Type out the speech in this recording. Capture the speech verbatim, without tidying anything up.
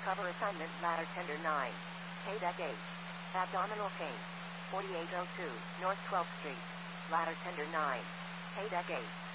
Cover assignment ladder tender nine. K-Deck eight. Abdominal pain. forty-eight oh two, North twelfth Street. Ladder tender nine. K-Deck eight.